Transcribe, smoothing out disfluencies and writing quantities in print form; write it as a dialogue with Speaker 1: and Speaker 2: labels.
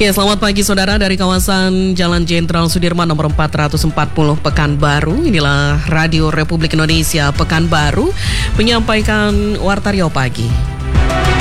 Speaker 1: Ya, selamat pagi saudara dari kawasan Jalan Jenderal Sudirman nomor 440 Pekanbaru. Inilah Radio Republik Indonesia Pekanbaru menyampaikan Warta Riau Pagi.